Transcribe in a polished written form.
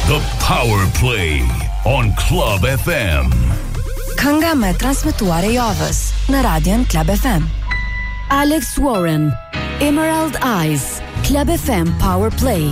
The Power Play on Club FM. Kënga me transmetuar e javës në Radion Club FM. Alex Warren, Emerald Eyes, Club FM Power Play.